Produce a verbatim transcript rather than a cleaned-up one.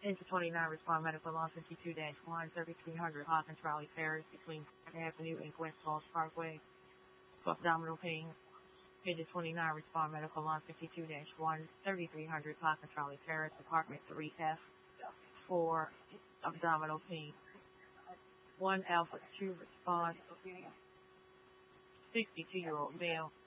Into twenty-nine, respond medical law fifty-two dash one, thirty-three hundred Hawk and Trolley Terrace between Park Avenue and West Falls Parkway for abdominal pain. Into twenty-nine, respond medical law fifty-two dash one, thirty-three hundred Hawk and Trolley Terrace, apartment three F for abdominal pain. one Alpha two, respond sixty-two-year-old male